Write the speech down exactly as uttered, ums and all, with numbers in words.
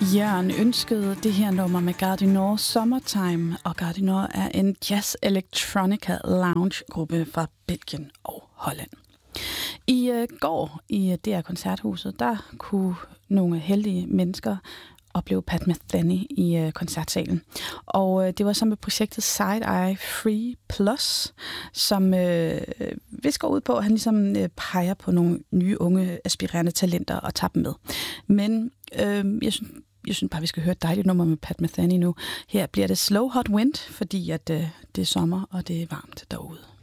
Jørgen ønskede det her nummer med Gardiner Summertime, og Gardiner er en jazz electronica lounge gruppe fra Belgien og Holland. I øh, går i D R Koncerthuset, der kunne nogle heldige mennesker opleve Pat Metheny i øh, koncertsalen. Og øh, det var så med projektet Side Eye Free Plus, som øh, vist går ud på, at han ligesom øh, peger på nogle nye unge aspirerende talenter og tager dem med. Men øh, jeg synes, jeg synes bare, vi skal høre et dejligt nummer med Pat Metheny nu. Her bliver det Slow Hot Wind, fordi at, øh, det er sommer, og det er varmt derude.